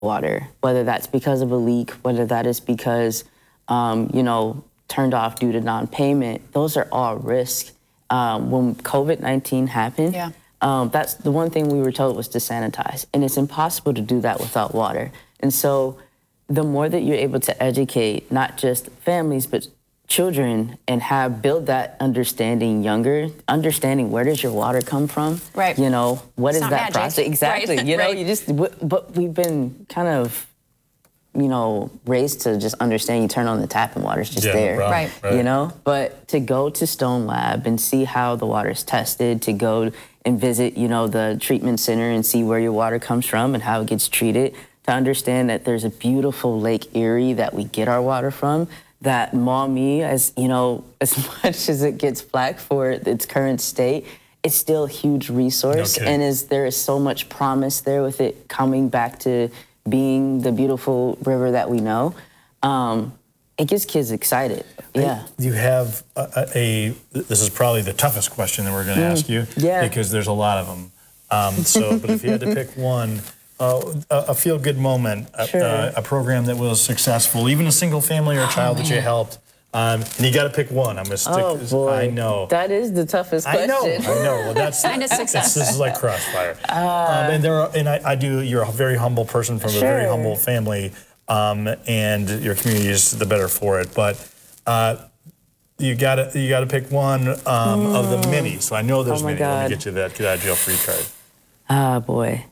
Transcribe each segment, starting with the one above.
water, whether that's because of a leak, whether that is because, turned off due to non-payment. Those are all risks. When COVID-19 happened, that's the one thing we were told was to sanitize. And it's impossible to do that without water. And so the more that you're able to educate not just families, but children and build that understanding understanding where does your water come from? Right. What is not that magic. process? Exactly. Right. But we've been kind of, raised to just understand you turn on the tap and water's just there. No right. But to go to Stone Lab and see how the water is tested, to go and visit, the treatment center and see where your water comes from and how it gets treated, to understand that there's a beautiful Lake Erie that we get our water from, that Maumee, as much as it gets flack for its current state, it's still a huge resource. Okay. And there is so much promise there with it coming back to being the beautiful river that we know. It gets kids excited. Yeah. You have this is probably the toughest question that we're going to ask you, because there's a lot of them. But if you had to pick one, a feel-good moment, a program that was successful, even a single family or a child that you helped, and you got to pick one. I'm going to stick. Oh boy, I know that is the toughest question. I know. Well, that's kind of success. This is like crossfire. You're a very humble person from a very humble family, and your community is the better for it. But you got to pick one of the many. So I know there's many. Let me get you that jail free card. Ah, boy.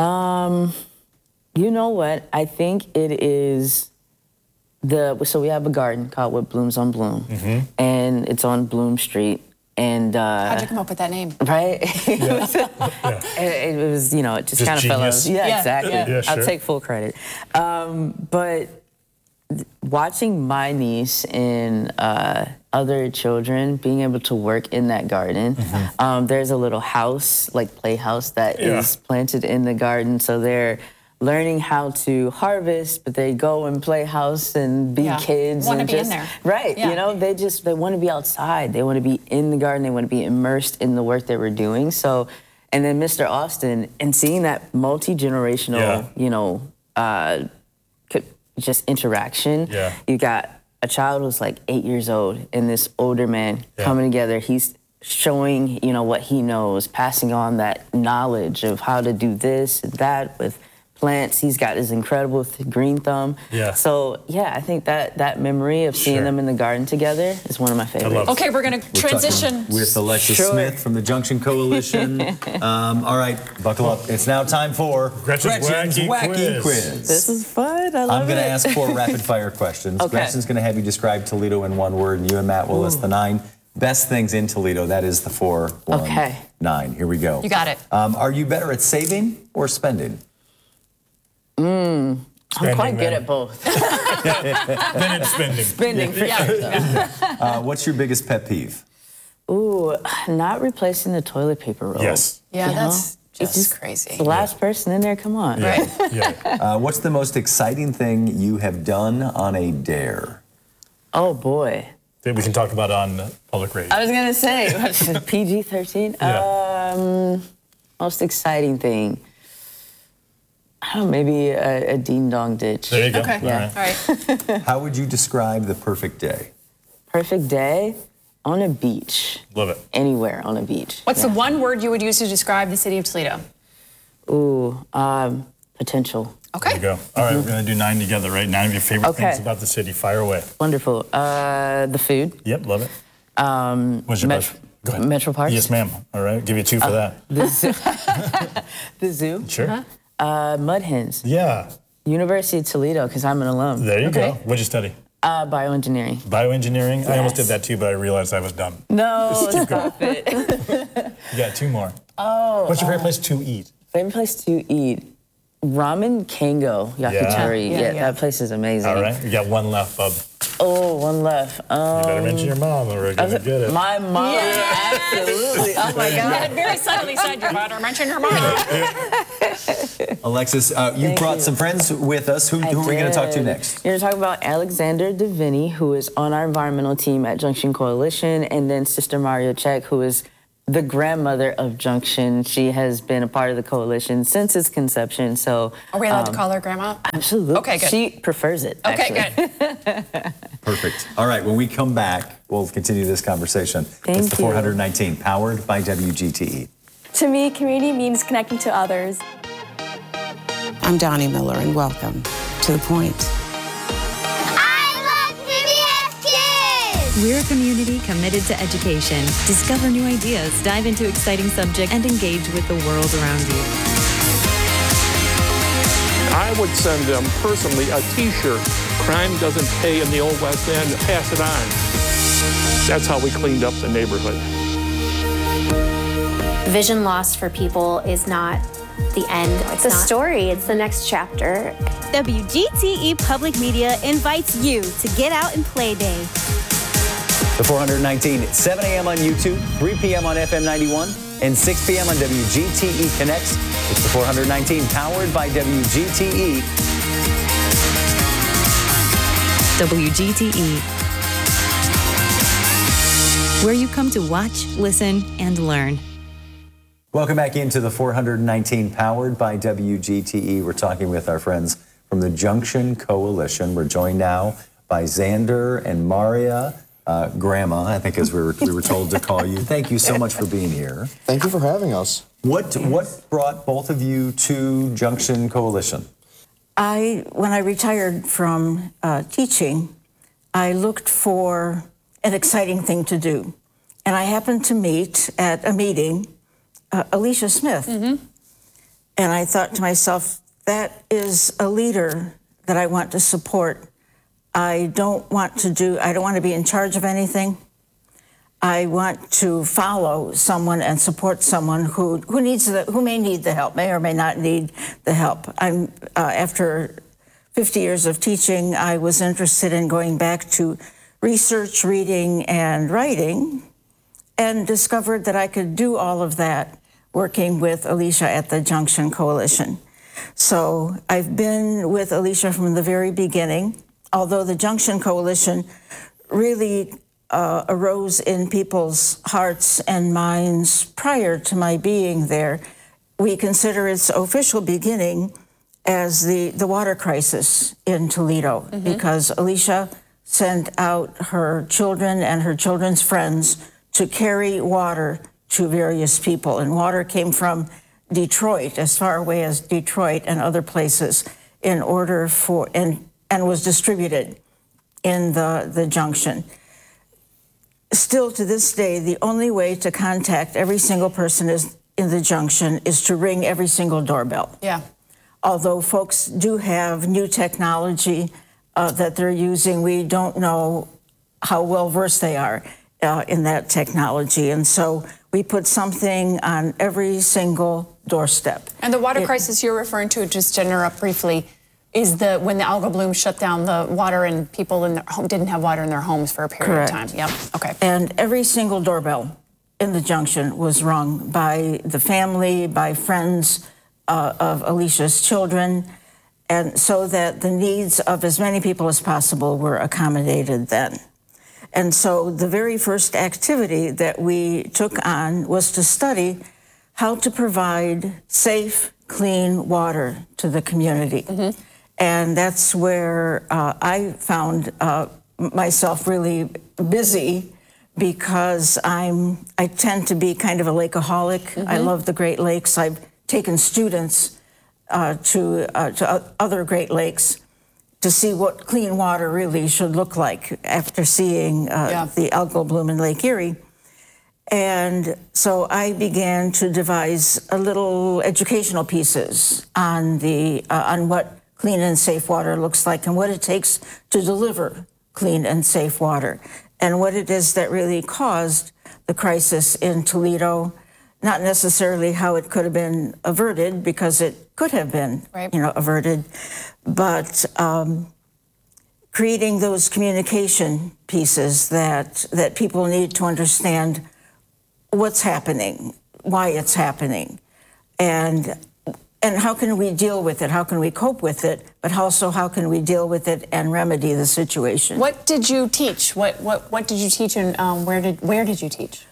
You know what? I think it is so we have a garden called What Blooms on Bloom, and it's on Bloom Street. And how'd you come up with that name? Right? It was, it just kind of fell out. Yeah, exactly. Yeah, sure. I'll take full credit. But watching my niece and other children being able to work in that garden, there's a little house, like playhouse, that is planted in the garden. So they're learning how to harvest, but they go and play house and be kids. Want to be in there. Right. Yeah. They want to be outside. They want to be in the garden. They want to be immersed in the work that we're doing. So, and then Mr. Austin, and seeing that multi-generational, just interaction. Yeah. You got a child who's like 8 years old and this older man coming together. He's showing, what he knows, passing on that knowledge of how to do this and that with plants. He's got his incredible green thumb. Yeah. So, I think that memory of seeing them in the garden together is one of my favorites. I love it. Okay, we're going to transition. With Alexis Smith from the Junction Coalition. All right, buckle up. It's now time for Gretchen's Wacky Quiz. This is fun. I love it. I'm going to ask 4 rapid-fire questions. Okay. Gretchen's going to have you describe Toledo in one word, and you and Matt will list the 9 best things in Toledo. That is the 4, 1, 9. Here we go. You got it. Are you better at saving or spending? I'm quite good at both. Then it's spending. Spending for sure. What's your biggest pet peeve? Ooh, not replacing the toilet paper roll. Yes. Yeah, You that's know? just crazy. The last person in there, come on. Right. Yeah. What's the most exciting thing you have done on a dare? Oh, boy. That we can talk about on public radio. I was going to say, PG-13? Yeah. Most exciting thing. I don't know, maybe a ding-dong ditch. There you go. Okay. All right. All right. How would you describe the perfect day? Perfect day on a beach. Love it. Anywhere on a beach. What's the one word you would use to describe the city of Toledo? Ooh, potential. Okay. There you go. All right, we're going to do 9 together, right? 9 of your favorite things Okay. about the city. Fire away. Wonderful. The food. Yep, love it. What's your best? Go ahead. Metro Parks. Yes, ma'am. All right, give you 2 for that. The zoo. The zoo. Sure. Mud Hens. Yeah, University of Toledo, because I'm an alum. there you go. Okay. What'd you study? Bioengineering. Bioengineering? I almost Yes. did that too, but I realized I was dumb. No, stop it. You got 2 more. Oh. What's your favorite place to eat? Favorite place to eat? Ramen Kango Yakitori. Yeah. That place is amazing. All right, you got 1 left, bub. Oh, one left. You better mention your mom or we're going to get it. My mom, absolutely. Oh my You God. had very subtly said you better mention your mom. Alexis, you brought some friends with us. Who are we going to talk to next? You're going to talk about Alexander Deviney, who is on our environmental team at Junction Coalition, and then Sister Mario Check, who is the grandmother of Junction. She has been a part of the coalition since its conception. So, are we allowed to call her grandma? Absolutely. Okay, good. She prefers it. Okay, actually. good. Perfect. All right, when we come back, we'll continue this conversation. It's the 419, powered by WGTE. To me, community means connecting to others. I'm Donnie Miller, and welcome to The Point. We're a community committed to education. Discover new ideas, dive into exciting subjects, and engage with the world around you. I would send them personally a T-shirt. Crime doesn't pay in the Old West End. Pass it on. That's how we cleaned up the neighborhood. Vision loss for people is not the end. It's a story. It's the next chapter. WGTE Public Media invites you to Get Out and Play Day. The 419, 7 a.m. on YouTube, 3 p.m. on FM 91, and 6 p.m. on WGTE Connects. It's the 419, powered by WGTE. WGTE, where you come to watch, listen, and learn. Welcome back into the 419, powered by WGTE. We're talking with our friends from the Junction Coalition. We're joined now by Xander and Maria. Grandma, I think, as we were told to call you. Thank you so much for being here. Thank you for having us. What brought both of you to Junction Coalition? When I retired from teaching, I looked for an exciting thing to do. And I happened to meet at a meeting Alicia Smith. Mm-hmm. And I thought to myself, that is a leader that I want to support. I don't want to be in charge of anything. I want to follow someone and support someone who may need the help, may or may not need the help. After 50 years of teaching, I was interested in going back to research, reading, and writing, and discovered that I could do all of that working with Alicia at the Junction Coalition. So I've been with Alicia from the very beginning. Although the Junction Coalition really arose in people's hearts and minds prior to my being there, we consider its official beginning as the water crisis in Toledo, mm-hmm. because Alicia sent out her children and her children's friends to carry water to various people. And water came from Detroit, as far away as Detroit and other places, in order for... and was distributed in the Junction. Still to this day, the only way to contact every single person in the Junction is to ring every single doorbell. Yeah. Although folks do have new technology that they're using, we don't know how well versed they are in that technology. And so we put something on every single doorstep. And the water crisis you're referring to, just to interrupt briefly, is when the algal bloom shut down the water and people in their home didn't have water in their homes for a period of time. Yep. Okay. And every single doorbell in the Junction was rung by the family, by friends of Alicia's children, and so that the needs of as many people as possible were accommodated then. And so the very first activity that we took on was to study how to provide safe, clean water to the community. Mm-hmm. And that's where I found myself really busy, because I tend to be kind of a lakeaholic. Mm-hmm. I love the Great Lakes. I've taken students to other Great Lakes to see what clean water really should look like after seeing the algal bloom in Lake Erie. And so I began to devise a little educational pieces on what clean and safe water looks like and what it takes to deliver clean and safe water, and what it is that really caused the crisis in Toledo. Not necessarily how it could have been averted, because it could have been, averted, but creating those communication pieces that people need to understand what's happening, why it's happening, and how can we deal with it? How can we cope with it? But also, how can we deal with it and remedy the situation? What did you teach? What did you teach, and where did you teach?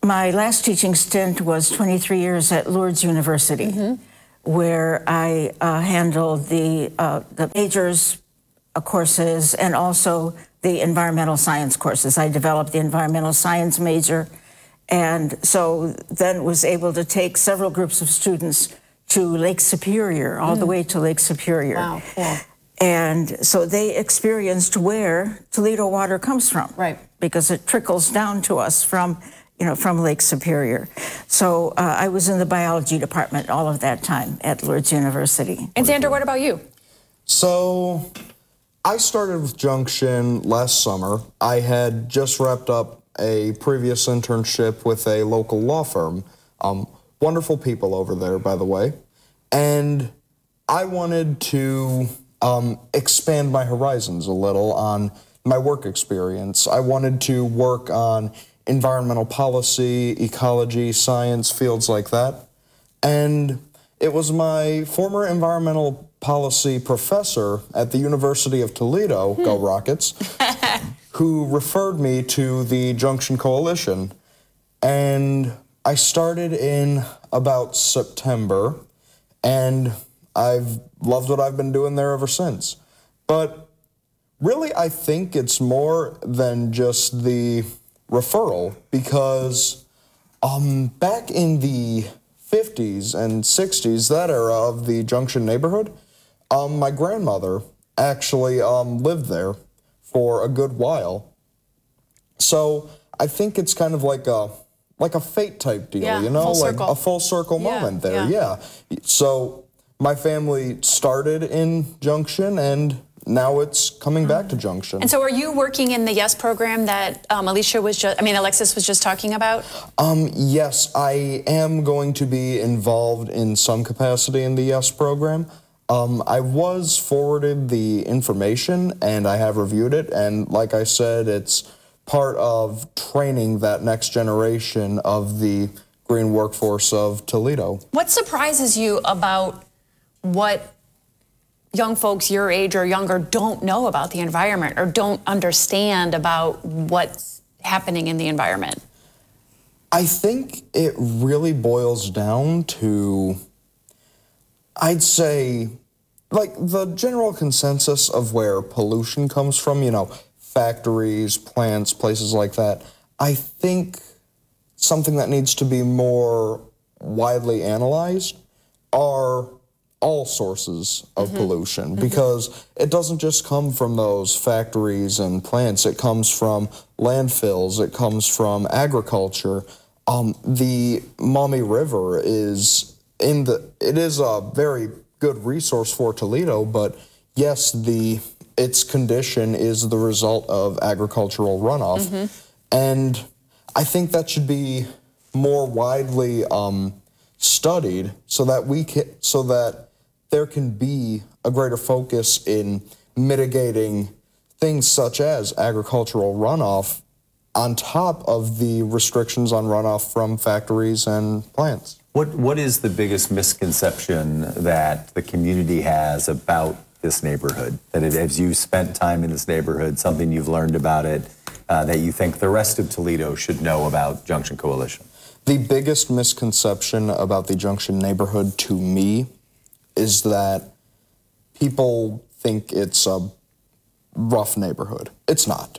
my last teaching stint was 23 years at Lourdes University, where I handled the majors courses and also the environmental science courses. I developed the environmental science major, and so then was able to take several groups of students to Lake Superior, all the way to Lake Superior. Wow, cool. And so they experienced where Toledo water comes from. Right. Because it trickles down to us from Lake Superior. So I was in the biology department all of that time at Lourdes University. And Xander, what about you? So I started with Junction last summer. I had just wrapped up a previous internship with a local law firm. Wonderful people over there, by the way. And I wanted to expand my horizons a little on my work experience. I wanted to work on environmental policy, ecology, science, fields like that. And it was my former environmental policy professor at the University of Toledo, go Rockets, who referred me to the Junction Coalition. And I started in about September, and I've loved what I've been doing there ever since. But really, I think it's more than just the referral, because back in the 50s and 60s, that era of the Junction neighborhood, my grandmother actually lived there for a good while. So I think it's kind of like a fate type deal, you know, like a full circle moment there. Yeah. So my family started in Junction, and now it's coming back to Junction. And so are you working in the YES program that Alexis was just talking about? Yes, I am going to be involved in some capacity in the YES program. I was forwarded the information, and I have reviewed it, and like I said, it's part of training that next generation of the green workforce of Toledo. What surprises you about what young folks your age or younger don't know about the environment or don't understand about what's happening in the environment? I think it really boils down to, I'd say, like the general consensus of where pollution comes from, you know, factories, plants, places like that. I think something that needs to be more widely analyzed are all sources of pollution, because it doesn't just come from those factories and plants. It comes from landfills. It comes from agriculture. The Maumee River is it is a very good resource for Toledo, but yes, its condition is the result of agricultural runoff. And I think that should be more widely studied so that there can be a greater focus in mitigating things such as agricultural runoff on top of the restrictions on runoff from factories and plants. What is the biggest misconception that the community has about this neighborhood? That as you spent time in this neighborhood, something you've learned about it, that you think the rest of Toledo should know about Junction Coalition? The biggest misconception about the Junction neighborhood to me is that people think it's a rough neighborhood. It's not.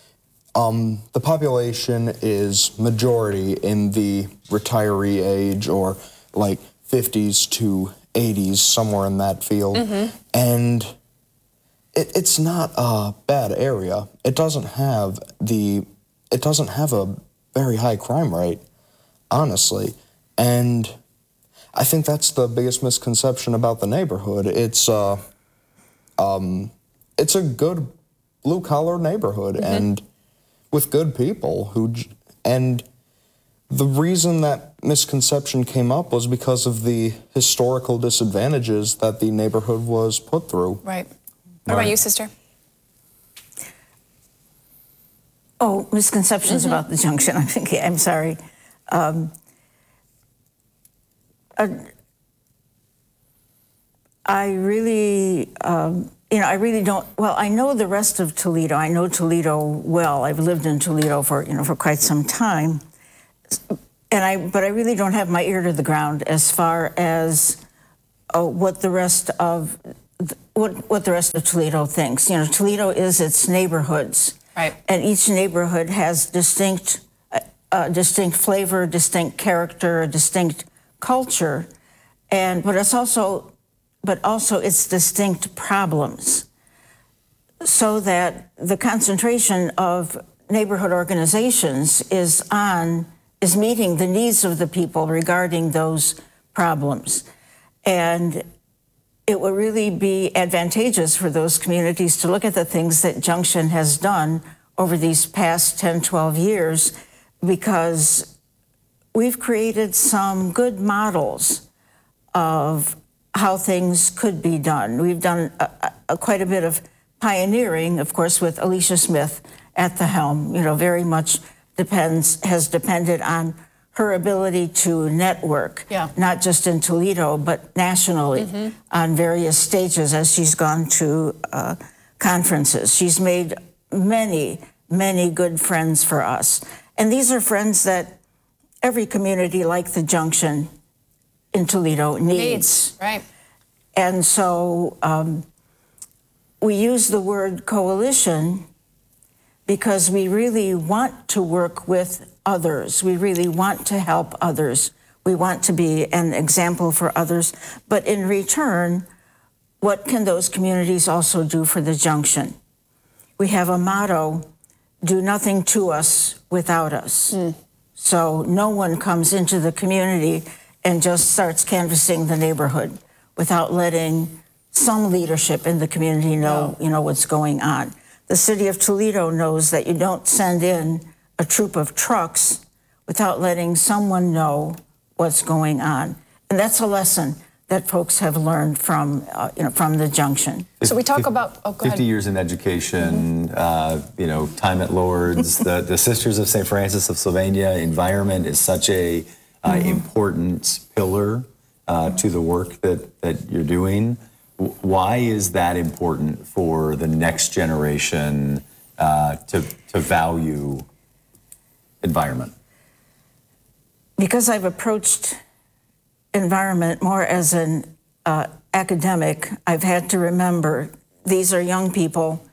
The population is majority in the retiree age, or like 50s to 80s, somewhere in that field. And it's not a bad area. It doesn't have a very high crime rate, honestly. And I think that's the biggest misconception about the neighborhood. It's a good blue-collar neighborhood, and with good people and the reason that misconception came up was because of the historical disadvantages that the neighborhood was put through. Right. What about you, sister? Oh, misconceptions about the Junction. I'm sorry. I really don't. Well, I know the rest of Toledo. I know Toledo well. I've lived in Toledo for quite some time. but I really don't have my ear to the ground as far as what the rest of Toledo thinks. You know, Toledo is its neighborhoods, right? And each neighborhood has distinct flavor, distinct character, distinct culture, but also its distinct problems. So that the concentration of neighborhood organizations is meeting the needs of the people regarding those problems. And it will really be advantageous for those communities to look at the things that Junction has done over these past 10, 12 years, because we've created some good models of how things could be done. We've done quite a bit of pioneering, of course, with Alicia Smith at the helm. You know, very much has depended on her ability to network, not just in Toledo, but nationally on various stages as she's gone to conferences. She's made many, many good friends for us. And these are friends that every community like the Junction in Toledo needs. Right. And so we use the word coalition because we really want to work with others. We really want to help others. We want to be an example for others. But in return, what can those communities also do for the Junction? We have a motto, do nothing to us without us. So no one comes into the community and just starts canvassing the neighborhood without letting some leadership in the community know, what's going on. The city of Toledo knows that you don't send in a troop of trucks without letting someone know what's going on. And that's a lesson that folks have learned from the Junction. So we talk about, go 50 ahead. years in education, time at Lourdes, the Sisters of St. Francis of Sylvania, environment is such a important pillar to the work that you're doing. Why is that important for the next generation to value environment? Because I've approached environment more as an academic, I've had to remember these are young people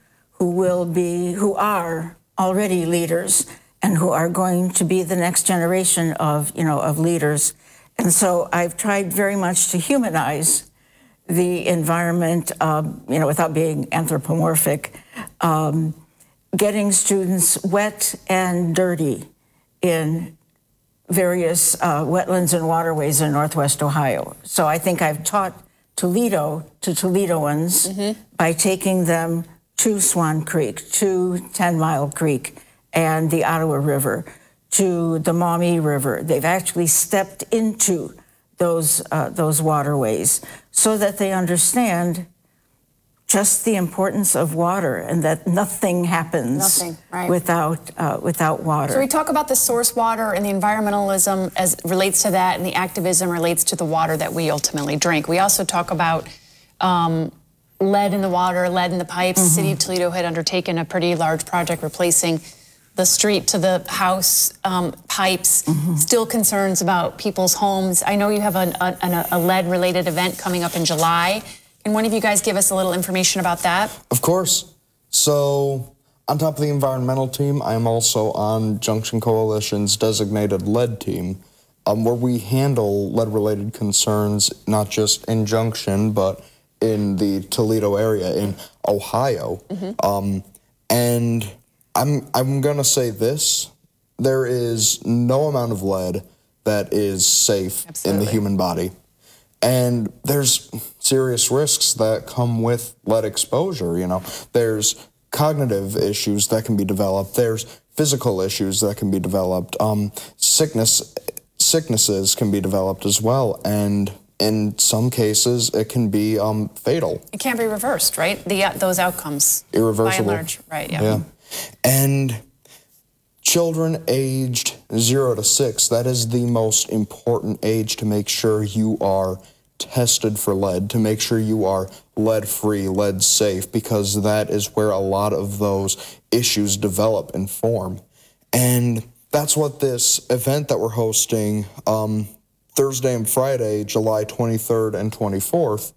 who are already leaders and who are going to be the next generation of leaders. And so I've tried very much to humanize the environment, without being anthropomorphic, getting students wet and dirty in various wetlands and waterways in Northwest Ohio. So I think I've taught Toledo to Toledoans by taking them to Swan Creek, to 10 Mile Creek and the Ottawa River, to the Maumee River. They've actually stepped into those waterways so that they understand just the importance of water and that nothing happens without water. So we talk about the source water and the environmentalism as it relates to that, and the activism relates to the water that we ultimately drink. We also talk about lead in the water, lead in the pipes. City of Toledo had undertaken a pretty large project replacing the street to the house pipes. Still concerns about people's homes. I know you have a lead-related event coming up in July. Can one of you guys give us a little information about that? Of course. So, on top of the environmental team, I am also on Junction Coalition's designated lead team, where we handle lead-related concerns not just in Junction, but in the Toledo area, in Ohio. And I'm gonna say this: there is no amount of lead that is safe in the human body. And there's serious risks that come with lead exposure. There's cognitive issues that can be developed. There's physical issues that can be developed. Sicknesses can be developed as well. And in some cases, it can be fatal. It can't be reversed, right? Those outcomes. Irreversible. By and large, right, yeah. And children aged 0 to 6, that is the most important age to make sure you are tested for lead, to make sure you are lead-free, lead-safe, because that is where a lot of those issues develop and form. And that's what this event that we're hosting Thursday and Friday, July 23rd and 24th,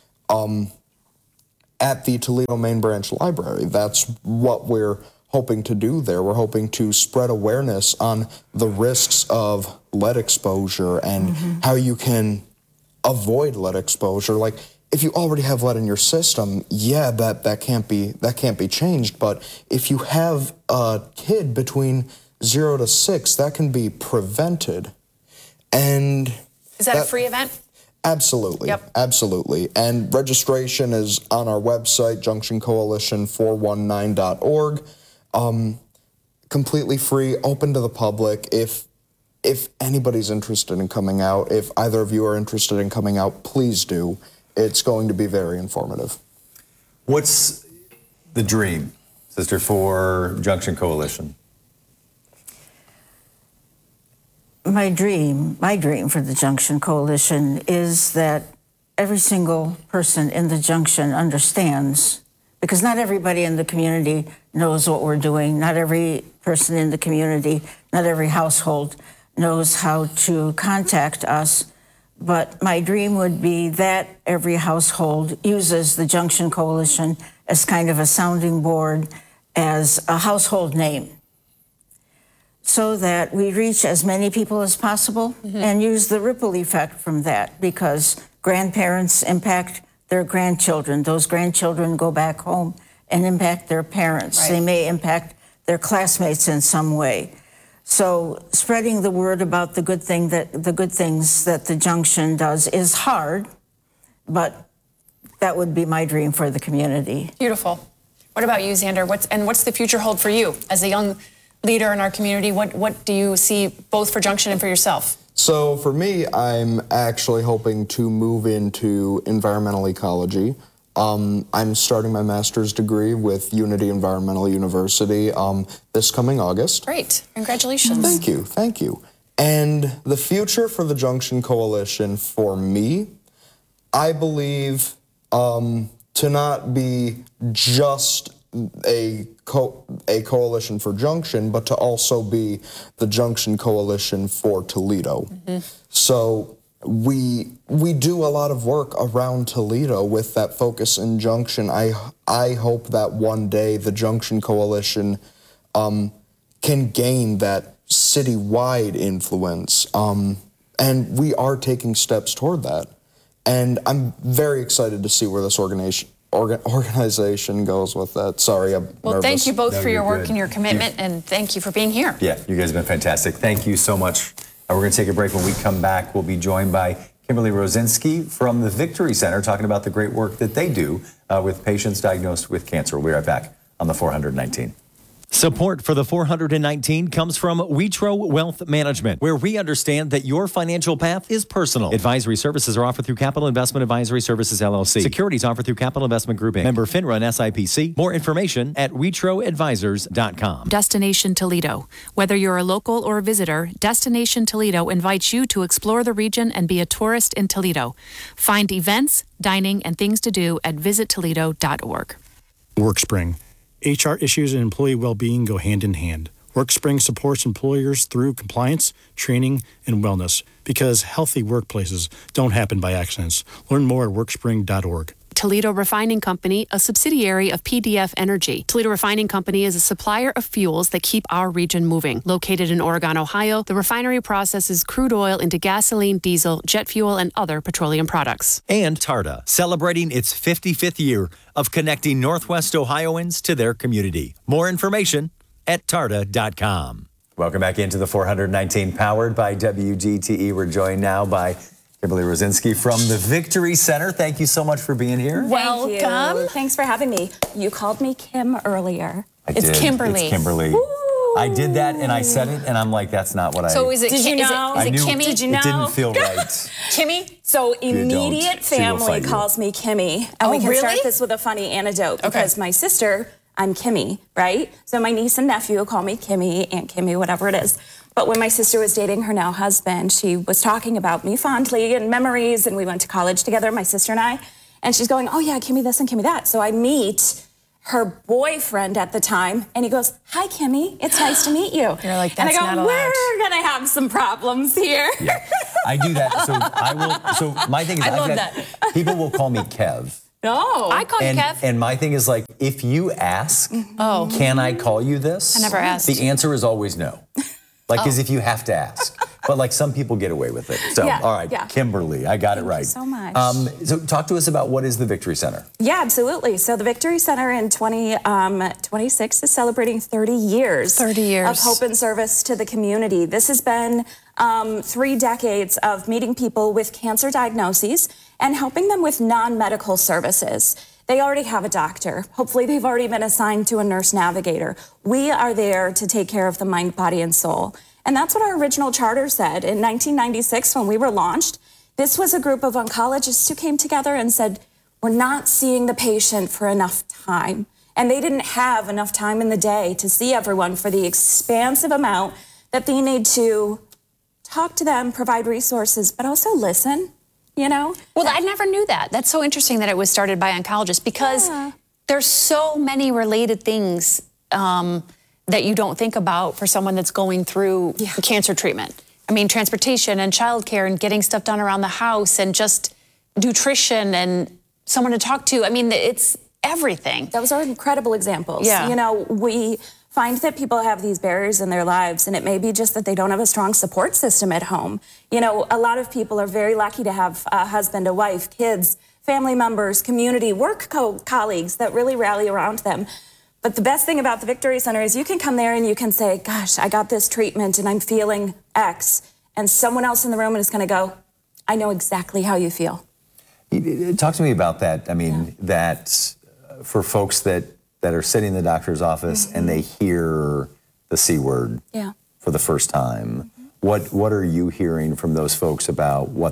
at the Toledo Main Branch Library. That's what we're hoping to do there. We're hoping to spread awareness on the risks of lead exposure and how you can avoid lead exposure. Like, if you already have lead in your system, yeah, that can't be changed. But if you have a kid between 0 to 6, that can be prevented. And is that a free event? Absolutely. Yep. Absolutely. And registration is on our website, junctioncoalition419.org. Completely free, open to the public. If anybody's interested in coming out, if either of you are interested in coming out, please do. It's going to be very informative. What's the dream, Sister, for Junction Coalition? My dream for the Junction Coalition is that every single person in the Junction understands, because not everybody in the community knows what we're doing. Not every person in the community, not every household knows how to contact us. But my dream would be that every household uses the Junction Coalition as kind of a sounding board, as a household name, so that we reach as many people as possible and use the ripple effect from that, because grandparents impact their grandchildren. Those grandchildren go back home and impact their parents. Right. They may impact their classmates in some way. So spreading the word about the good things that the Junction does is hard, but that would be my dream for the community. Beautiful. What about you, Xander? What's the future hold for you as a young leader in our community? What do you see both for Junction and for yourself? So for me, I'm actually hoping to move into environmental ecology. I'm starting my master's degree with Unity Environmental University this coming August. Great. Congratulations. Thank you. And the future for the Junction Coalition, for me, I believe to not be just a coalition for Junction, but to also be the Junction Coalition for Toledo. So we do a lot of work around Toledo with that focus in Junction. I hope that one day the Junction Coalition can gain that citywide influence, and we are taking steps toward that. And I'm very excited to see where this organization goes with that. Sorry, I'm nervous. Thank you both for your work and your commitment, and thank you for being here. Yeah, you guys have been fantastic. Thank you so much. We're going to take a break. When we come back, we'll be joined by Kimberly Rosinski from the Victory Center, talking about the great work that they do with patients diagnosed with cancer. We'll be right back on the 419. Support for the 419 comes from Witro Wealth Management, where we understand that your financial path is personal. Advisory services are offered through Capital Investment Advisory Services, LLC. Securities offered through Capital Investment Group, Inc. Member FINRA and SIPC. More information at WitroAdvisors.com. Destination Toledo. Whether you're a local or a visitor, Destination Toledo invites you to explore the region and be a tourist in Toledo. Find events, dining, and things to do at visittoledo.org. WorkSpring. HR issues and employee well-being go hand in hand. WorkSpring supports employers through compliance, training, and wellness, because healthy workplaces don't happen by accidents. Learn more at workspring.org. Toledo Refining Company, a subsidiary of PDF Energy. Toledo Refining Company is a supplier of fuels that keep our region moving. Located in Oregon, Ohio, the refinery processes crude oil into gasoline, diesel, jet fuel, and other petroleum products. And Tarda, celebrating its 55th year of connecting Northwest Ohioans to their community. More information at tarda.com. Welcome back into the 419, powered by WGTE. We're joined now by Kimberly Rosinski from the Victory Center. Thank you so much for being here. Welcome. Thanks for having me. You called me Kim earlier. It's Kimberly. It's Kimberly. Woo. I did that and I said it and I'm like, that's not what So I... is it? Did you know? Is it knew Kimmy? Did you know? It didn't feel right. Kimmy? So immediate She will family fight you. calls me Kimmy. And we can start this with a funny anecdote, because my sister, I'm Kimmy, right? So my niece and nephew call me Kimmy, Aunt Kimmy, whatever it is. But when my sister was dating her now husband, she was talking about me fondly and memories, and we went to college together, my sister and I. And she's going, oh yeah, Kimmy this and Kimmy that. So I meet her boyfriend at the time, and he goes, "Hi, Kimmy, it's nice to meet you." You're like, and I "That's go, not allowed." "We're gonna have some problems here." Yeah. I do that. So I will. So my thing is, I love that. People will call me Kev. No. I call you And, Kev. and my thing is like, if you ask, can I call you this? I never asked. The answer is always no. Like, as if you have to ask. But like some people get away with it. So, Yeah, all right, yeah. Kimberly, I got it right. so much. So talk to us about what is the Victory Center? Yeah, absolutely. So the Victory Center in 2026 is celebrating 30 years. 30 years. Of hope and service to the community. This has been 3 decades of meeting people with cancer diagnoses and helping them with non-medical services. They already have a doctor. Hopefully they've already been assigned to a nurse navigator. We are there to take care of the mind, body, and soul. And that's what our original charter said. In 1996, when we were launched, this was a group of oncologists who came together and said, we're not seeing the patient for enough time. And they didn't have enough time in the day to see everyone for the expansive amount that they need to talk to them, provide resources, but also listen, you know? Well, I never knew that. That's so interesting that it was started by oncologists because there's so many related things that you don't think about for someone that's going through cancer treatment. I mean, transportation and childcare and getting stuff done around the house and just nutrition and someone to talk to. I mean, it's everything. Those are incredible examples. Yeah. You know, we find that people have these barriers in their lives, and it may be just that they don't have a strong support system at home. You know, a lot of people are very lucky to have a husband, a wife, kids, family members, community, work colleagues that really rally around them. But the best thing about the Victory Center is you can come there and you can say, gosh, I got this treatment and I'm feeling X. And someone else in the room is going to go, I know exactly how you feel. Talk to me about that. I mean, that for folks that are sitting in the doctor's office and they hear the C word for the first time, what are you hearing from those folks about what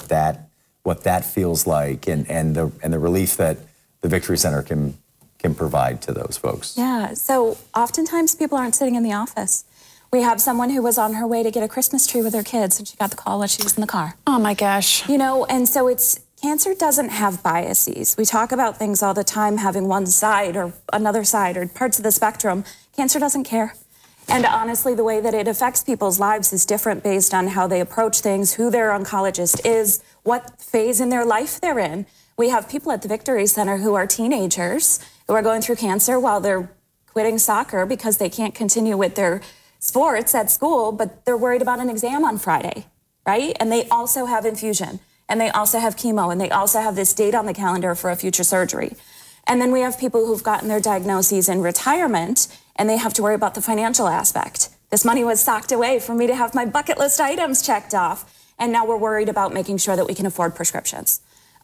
that feels like and the relief that the Victory Center can provide to those folks? Yeah, so oftentimes people aren't sitting in the office. We have someone who was on her way to get a Christmas tree with her kids and she got the call while she was in the car. Oh my gosh. You know, and so cancer doesn't have biases. We talk about things all the time having one side or another side or parts of the spectrum. Cancer doesn't care. And honestly, the way that it affects people's lives is different based on how they approach things, who their oncologist is, what phase in their life they're in. We have people at the Victory Center who are teenagers who are going through cancer while they're quitting soccer because they can't continue with their sports at school, but they're worried about an exam on Friday, right? And they also have infusion, and they also have chemo, and they also have this date on the calendar for a future surgery. And then we have people who've gotten their diagnoses in retirement, and they have to worry about the financial aspect. This money was socked away for me to have my bucket list items checked off, and now we're worried about making sure that we can afford prescriptions.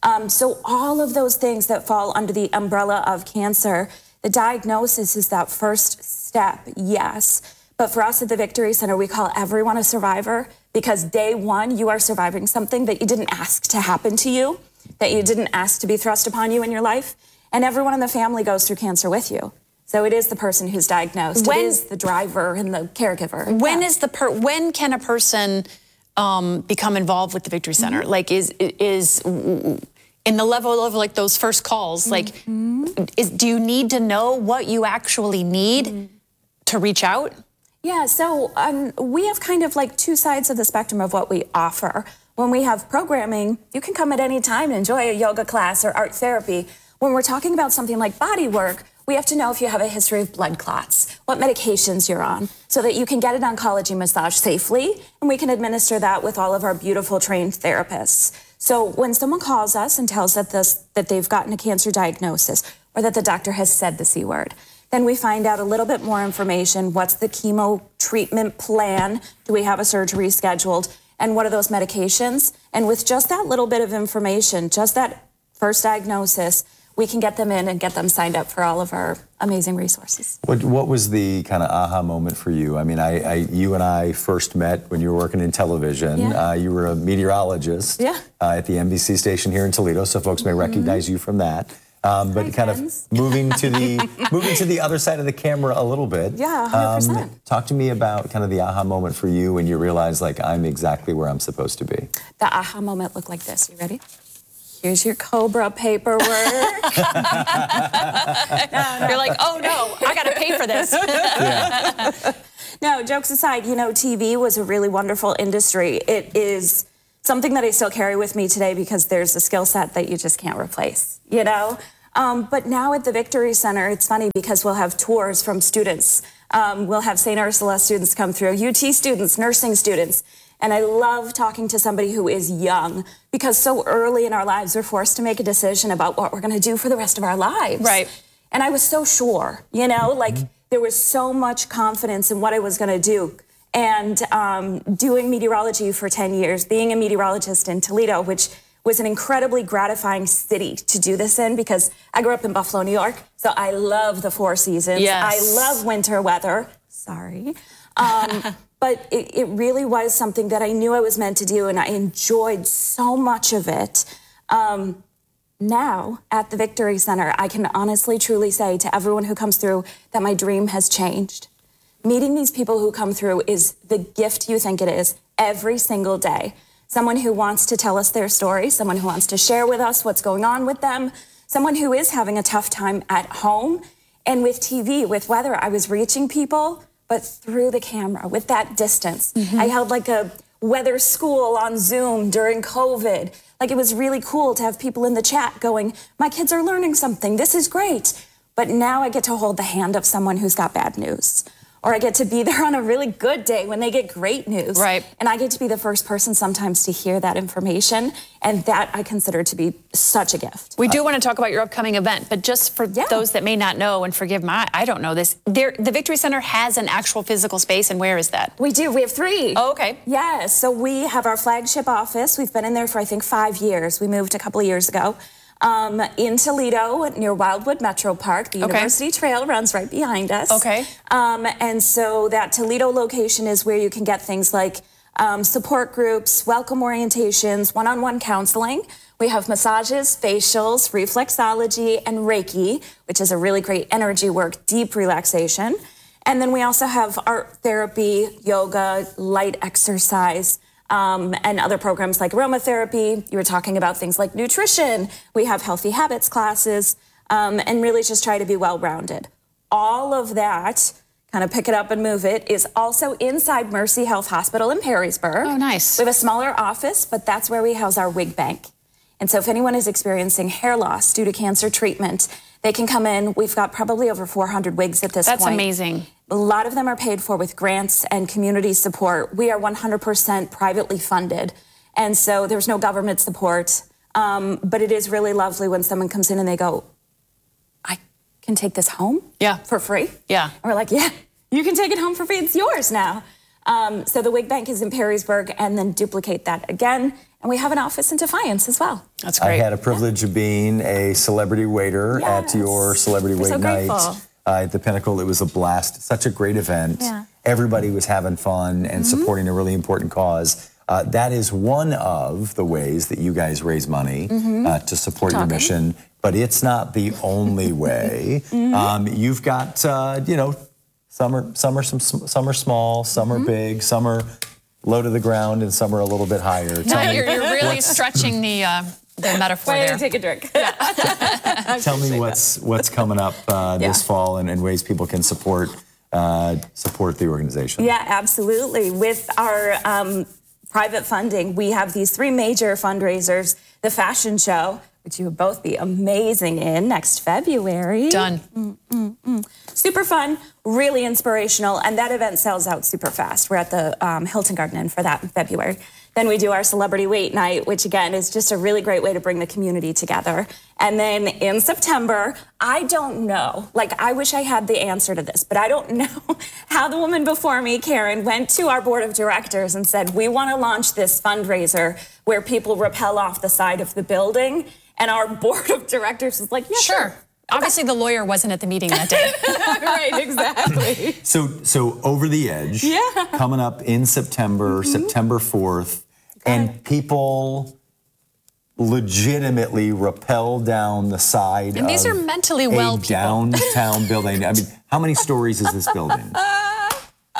So all of those things that fall under the umbrella of cancer, the diagnosis is that first step, yes. But for us at the Victory Center, we call everyone a survivor because day one, you are surviving something that you didn't ask to happen to you, that you didn't ask to be thrust upon you in your life. And everyone in the family goes through cancer with you. So it is the person who's diagnosed. It is the driver and the caregiver. When can a person become involved with the Victory Center? Like is in the level of like those first calls, like do you need to know what you actually need to reach out? Yeah, so we have kind of like two sides of the spectrum of what we offer. When we have programming, you can come at any time and enjoy a yoga class or art therapy. When we're talking about something like body work, we have to know if you have a history of blood clots, what medications you're on, so that you can get an oncology massage safely, and we can administer that with all of our beautiful trained therapists. So when someone calls us and tells us that they've gotten a cancer diagnosis or that the doctor has said the C word, then we find out a little bit more information. What's the chemo treatment plan? Do we have a surgery scheduled? And what are those medications? And with just that little bit of information, just that first diagnosis, we can get them in and get them signed up for all of our amazing resources. What was the kind of aha moment for you? I mean, you and I first met when you were working in television. Yeah. You were a meteorologist at the NBC station here in Toledo, so folks may recognize you from that. But kind of moving to the other side of the camera a little bit. Yeah, 100%. Talk to me about kind of the aha moment for you when you realize, like, I'm exactly where I'm supposed to be. The aha moment looked like this. You ready? here's your COBRA paperwork. You're like, oh no, I got to pay for this. No, jokes aside, TV was a really wonderful industry. It is something that I still carry with me today because there's a skill set that you just can't replace, But now at the Victory Center, it's funny because we'll have tours from students. We'll have St. Ursula students come through, UT students, nursing students. And I love talking to somebody who is young because so early in our lives, we're forced to make a decision about what we're going to do for the rest of our lives. Right. And I was so sure, there was so much confidence in what I was going to do. And doing meteorology for 10 years, being a meteorologist in Toledo, which was an incredibly gratifying city to do this in because I grew up in Buffalo, New York. So I love the 4 seasons. Yes. I love winter weather. Sorry. But it really was something that I knew I was meant to do, and I enjoyed so much of it. Now, at the Victory Center, I can honestly, truly say to everyone who comes through that my dream has changed. Meeting these people who come through is the gift you think it is every single day. Someone who wants to tell us their story, someone who wants to share with us what's going on with them, someone who is having a tough time at home. And with TV, with weather, I was reaching people, but through the camera, with that distance. I held like a weather school on Zoom during COVID. Like, it was really cool to have people in the chat going, my kids are learning something, this is great. But now I get to hold the hand of someone who's got bad news. Or I get to be there on a really good day when they get great news. Right. And I get to be the first person sometimes to hear that information. And that I consider to be such a gift. We do want to talk about your upcoming event, but just for those that may not know, and forgive my, I don't know this, the Victory Center has an actual physical space, and where is that? We do. We have 3. Oh, okay. Yes. So we have our flagship office. We've been in there for, I think, 5 years. We moved a couple of years ago. In Toledo, near Wildwood Metro Park. The University Trail runs right behind us. Okay. And so that Toledo location is where you can get things like support groups, welcome orientations, one-on-one counseling. We have massages, facials, reflexology, and Reiki, which is a really great energy work, deep relaxation. And then we also have art therapy, yoga, light exercise, and other programs like aromatherapy. You were talking about things like nutrition. We have healthy habits classes, and really just try to be well-rounded. All of that, kind of pick it up and move it, is also inside Mercy Health Hospital in Perrysburg. Oh, nice. We have a smaller office, but that's where we house our wig bank. And so if anyone is experiencing hair loss due to cancer treatment, they can come in. We've got probably over 400 wigs at this point. That's amazing. A lot of them are paid for with grants and community support. We are 100% privately funded. And so there's no government support. But it is really lovely when someone comes in and they go, I can take this home for free? Yeah. And we're like, yeah, you can take it home for free. It's yours now. So the wig bank is in Perrysburg, and then duplicate that again. And we have an office in Defiance as well. That's great. I had a privilege of being a celebrity waiter at your celebrity wait night at the Pinnacle. It was a blast. Such a great event. Yeah. Everybody was having fun and supporting a really important cause. That is one of the ways that you guys raise money to support your mission. But it's not the only way. You've got, some are small, some are big, some are low to the ground, and some are a little bit higher. You're really stretching the metaphor there. Way to take a drink. Tell me what's coming up this fall and ways people can support the organization. Yeah, absolutely. With our private funding, we have these 3 major fundraisers. The fashion show, which you would both be amazing in next February. Done. Super fun, really inspirational, and that event sells out super fast. We're at the Hilton Garden Inn for that in February. Then we do our Celebrity Wait Night, which again is just a really great way to bring the community together. And then in September, I don't know, I wish I had the answer to this, but I don't know how the woman before me, Karen, went to our board of directors and said, we want to launch this fundraiser where people rappel off the side of the building. And our board of directors was like, yeah, sure. Obviously, the lawyer wasn't at the meeting that day. Right, exactly. So Over the Edge, coming up in September, September 4th, and people legitimately rappel down the side and these are mentally well downtown building. I mean, how many stories is this building?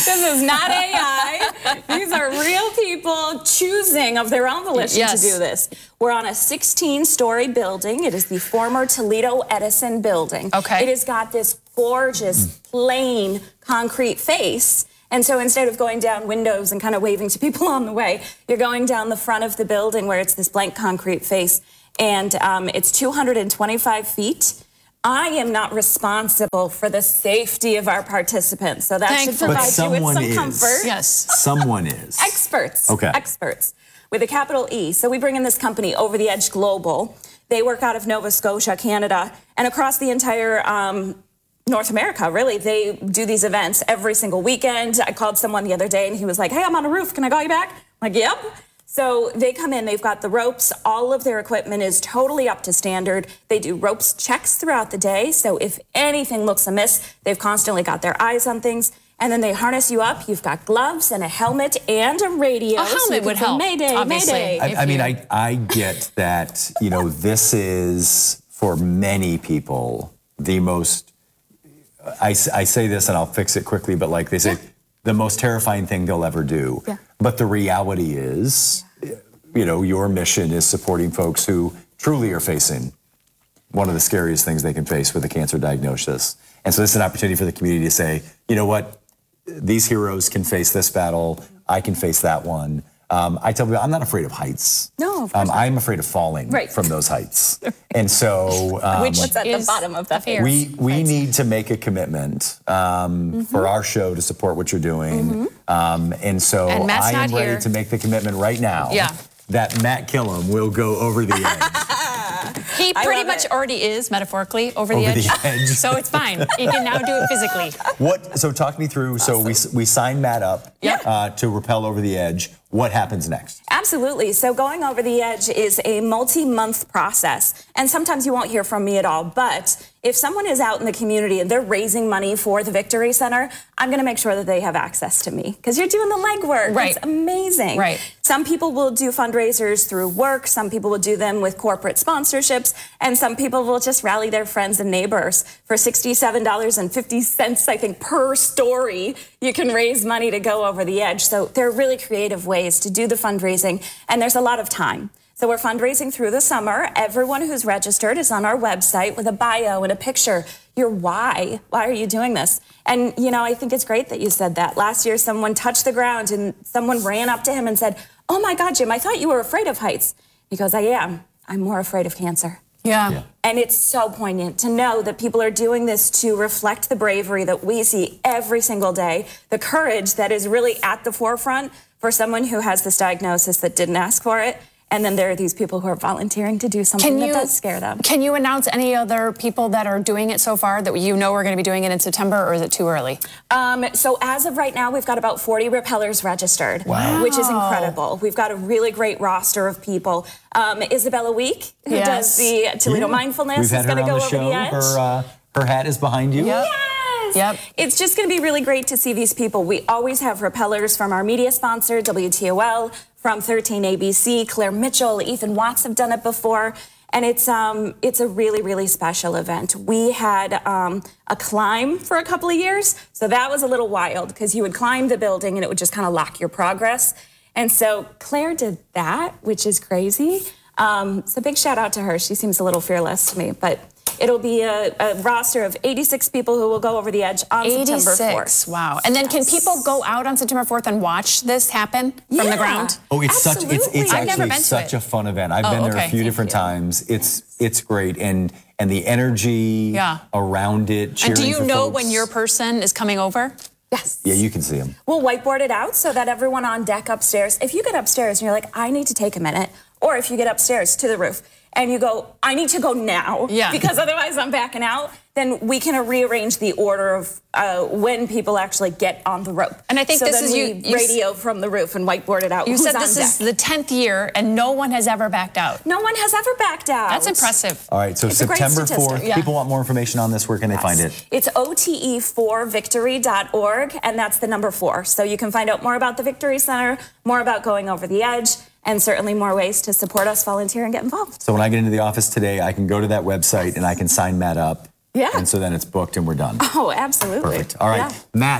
This is not AI. These are real people choosing of their own volition to do this. We're on a 16-story building. It is the former Toledo Edison building. Okay. It has got this gorgeous, plain concrete face. And so instead of going down windows and kind of waving to people on the way, you're going down the front of the building where it's this blank concrete face. And it's 225 feet. I am not responsible for the safety of our participants. So that should provide you with some comfort. Yes. Someone is. Experts. Okay. Experts. With a capital E. So we bring in this company, Over the Edge Global. They work out of Nova Scotia, Canada, and across the entire North America, really. They do these events every single weekend. I called someone the other day and he was like, hey, I'm on a roof. Can I call you back? I'm like, yep. So they come in, they've got the ropes. All of their equipment is totally up to standard. They do ropes checks throughout the day. So if anything looks amiss, they've constantly got their eyes on things. And then they harness you up. You've got gloves and a helmet and a radio. A helmet would help, Mayday, obviously. Mayday. I mean, I get that, you know, this is, for many people, the most, I say this and I'll fix it quickly, but like they say, the most terrifying thing they'll ever do. Yeah. But the reality is, you know, your mission is supporting folks who truly are facing one of the scariest things they can face with a cancer diagnosis. And so this is an opportunity for the community to say, you know what, these heroes can face this battle, I can face that one. I tell people, I'm not afraid of heights. No, of course not. I'm afraid of falling from those heights. And so... What's at the bottom of that fear? We need to make a commitment for our show to support what you're doing. And so I am ready to make the commitment right now that Matt Killam will go over the edge. He pretty much already is, metaphorically, over the edge. So it's fine. He can now do it physically. So talk me through. Awesome. So we signed Matt up to rappel over the edge. What happens next? Absolutely. So going over the edge is a multi-month process. And sometimes you won't hear from me at all. But if someone is out in the community and they're raising money for the Victory Center, I'm going to make sure that they have access to me because you're doing the legwork. Right. It's amazing. Right. Some people will do fundraisers through work. Some people will do them with corporate sponsorships. And some people will just rally their friends and neighbors. For $67.50, I think, per story, you can raise money to go over the edge. So there are really creative ways to do the fundraising. And there's a lot of time. So we're fundraising through the summer. Everyone who's registered is on our website with a bio and a picture. Your why. Why are you doing this? And, you know, I think it's great that you said that. Last year, someone touched the ground and someone ran up to him and said, oh my God, Jim, I thought you were afraid of heights. He goes, I am. I'm more afraid of cancer. Yeah. And it's so poignant to know that people are doing this to reflect the bravery that we see every single day, the courage that is really at the forefront for someone who has this diagnosis that didn't ask for it. And then there are these people who are volunteering to do something that does scare them. Can you announce any other people that are doing it so far that you know are going to be doing it in September, or is it too early? So as of right now, we've got about 40 rappellers registered, which is incredible. We've got a really great roster of people. Isabella Week, who does the Toledo Mindfulness, is going to go over the edge. Her hat is behind you. Yep. Yep. It's just going to be really great to see these people. We always have rappellers from our media sponsor, WTOL, from 13ABC, Claire Mitchell, Ethan Watts have done it before. And it's a really, really special event. We had a climb for a couple of years. So that was a little wild because you would climb the building and it would just kind of lock your progress. And so Claire did that, which is crazy. So big shout out to her. She seems a little fearless to me, but it'll be a roster of 86 people who will go over the edge on September 4th. Wow. And then can people go out on September 4th and watch this happen from the ground? Oh, it's I've never actually been to such it. a fun event. I've been there a few different times. It's great. And the energy around it, cheering And do you for know folks. when your person is coming over? Yes. Yeah, you can see them. We'll whiteboard it out so that everyone on deck upstairs, if you get upstairs and you're like, I need to take a minute, or if you get upstairs to the roof and you go, I need to go now because otherwise I'm backing out, then we can rearrange the order of when people actually get on the rope. And I think so this then is we radio from the roof and whiteboard it out. You who's said on this deck. is the 10th year and no one has ever backed out. No one has ever backed out. That's impressive. All right, so It's a great September statistic. 4th, people want more information on this, where can they find it? It's OTE4victory.org, and that's the number 4. So you can find out more about the Victory Center, more about going over the edge, and certainly more ways to support us, volunteer, and get involved. So when I get into the office today, I can go to that website and I can sign Matt up. Yeah. And so then it's booked and we're done. Oh, absolutely. Perfect. All right, Matt,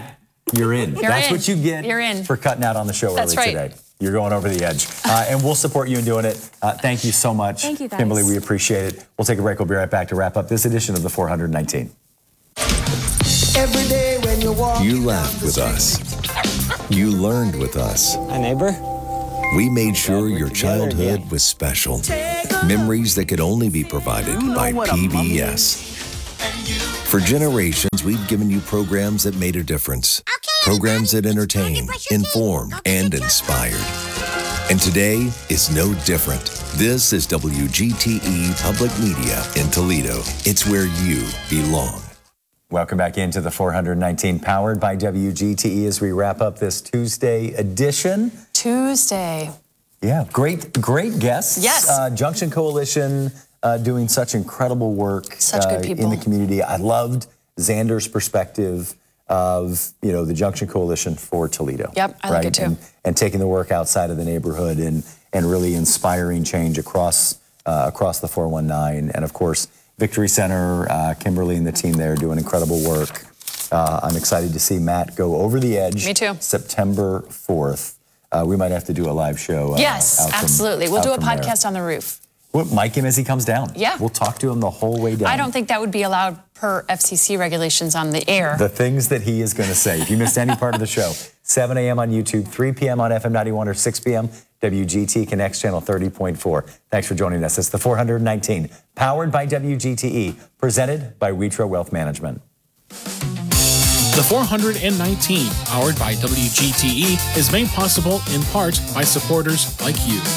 you're in. That's what you get You're in. for cutting out on the show That's early right. today. You're going over the edge. And we'll support you in doing it. Thank you so much. Thank you, guys. Kimberly, we appreciate it. We'll take a break. We'll be right back to wrap up this edition of the 419. Every day when you walk. You laughed with us. You learned with us. Hi, neighbor. We made sure your childhood was special. Memories that could only be provided by PBS. For generations, we've given you programs that made a difference. Programs that entertain, inform, and inspired. And today is no different. This is WGTE Public Media in Toledo. It's where you belong. Welcome back into the 419, powered by WGTE, as we wrap up this Tuesday edition. Tuesday. Yeah, great guests. Yes. Junction Coalition doing such incredible work Such good people. in the community. I loved Xander's perspective of, the Junction Coalition for Toledo. Yep, I like it too. And taking the work outside of the neighborhood and really inspiring change across the 419. And of course, Victory Center, Kimberly and the team there doing incredible work. I'm excited to see Matt go over the edge. Me too. September 4th. We might have to do a live show. Yes, absolutely. We'll do a podcast on the roof. We'll mic him as he comes down. Yeah. We'll talk to him the whole way down. I don't think that would be allowed per FCC regulations on the air. The things that he is going to say. If you missed any part of the show, 7 a.m. on YouTube, 3 p.m. on FM 91, or 6 p.m. WGT Connects Channel 30.4. Thanks for joining us. It's the 419, powered by WGTE, presented by Witro Wealth Management. The 419, powered by WGTE, is made possible in part by supporters like you.